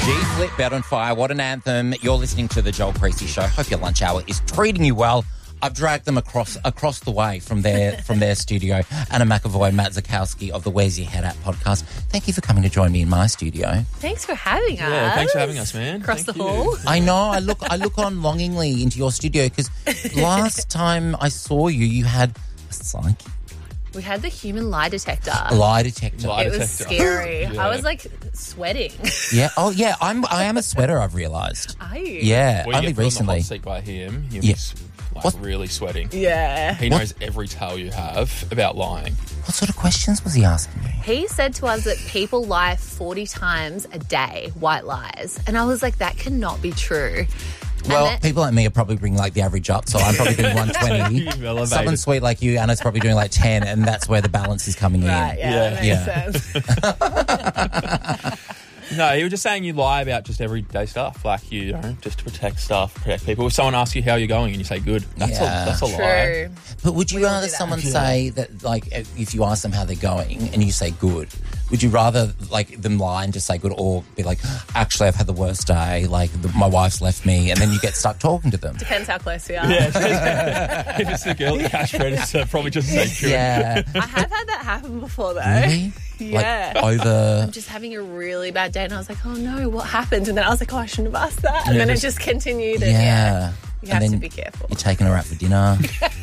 G-Flip, Belt on Fire, what an anthem. You're listening to The Joel Creasy Show. Hope your lunch hour is treating you well. I've dragged them across the way from their studio. Anna McAvoy and Matt Zakowski of the Where's Your Head At podcast. Thank you for coming to join me in my studio. Thanks for having us. Yeah, thanks for having us, man. Across the hall. I know. I look on longingly into your studio because last time I saw you, you had a psyche. We had the human lie detector. Lie detector. It was scary. Yeah. I was like sweating. Yeah. Oh, yeah. I am a sweater, I've realised. Are you? Yeah. When you only get put recently. on the hot seat by him, he Yeah. was like What? really sweating. Yeah. He knows every tale you have about lying. What sort of questions was he asking me? He said to us that people lie 40 times a day, white lies. And I was like, that cannot be true. Well, people like me are probably bringing like the average up, so I'm probably doing 120. You've elevated. Someone sweet like you, Anna's probably doing like 10, and that's where the balance is coming Right, in. yeah, that makes sense. No, he was just saying you lie about just everyday stuff, like you know, just to protect people. If someone asks you how you're going and you say good, that's a lie. True. But would you We all rather do that. someone say that, like, if you ask them how they're going and you say good, would you rather like them lie and just say good, or be like, actually, I've had the worst day, like my wife's left me, and then you get stuck talking to them? Depends how close we are. Yeah, if it's the girl at the cash register, probably just say good. Yeah. I have had that happen before, though. Really? Yeah. Like over. I'm just having a really bad day, and I was like, oh no, what happened? And then I was like, oh, I shouldn't have asked that. And Yeah, then it just- just continued. And Yeah. you And have to then be careful. You're taking her out for dinner.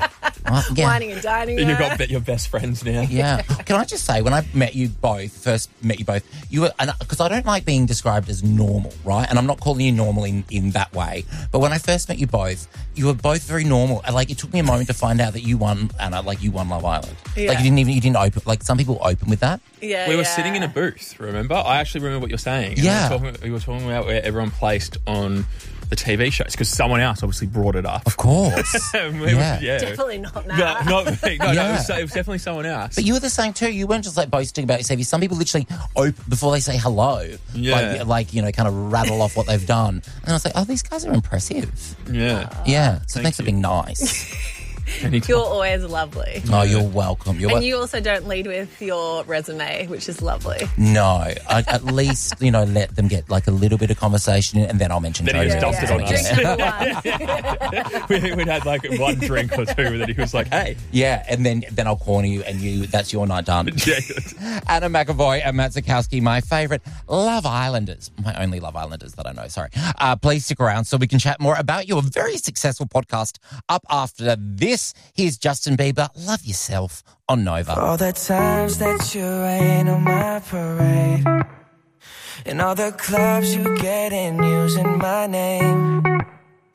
Yeah. Whining and dining. You've her. got your best friends now. Yeah. Can I just say, when I first met you both, you were, because I don't like being described as normal, right? And I'm not calling you normal in that way. But when I first met you were both very normal. And like, it took me a moment to find out that you won, Anna, like you won Love Island. Yeah. Like you didn't open, like some people open with that. Yeah, We were yeah. sitting in a booth, remember? I actually remember what you're saying. And Yeah. We were talking about where everyone placed on the TV shows because someone else obviously brought it up. Of course. Yeah. Definitely not No, now. not me. No, Yeah. it was definitely someone else. But you were the same too. You weren't just like boasting about yourself. Some people literally open before they say hello. Yeah. Like, you know, kind of rattle off what they've done. And I was like, oh, these guys are impressive. Yeah. Yeah. So Thank thanks for you. being nice. Anytime. You're always lovely. Oh, you're welcome. And you also don't lead with your resume, which is lovely. No, I at least, you know, let them get like a little bit of conversation in, and then I'll mention Then he Jodie. just dumped it on us. Drink number one. We'd had like one drink or two that he was like, hey. Yeah, and then I'll corner you, and that's your night done. Yeah. Anna McAvoy and Matt Zakowski, my favourite Love Islanders, my only Love Islanders that I know, sorry. Please stick around so we can chat more about your very successful podcast up after this. Here's Justin Bieber, Love Yourself on Nova. All the times that you rain on my parade, and all the clubs you get in using my name.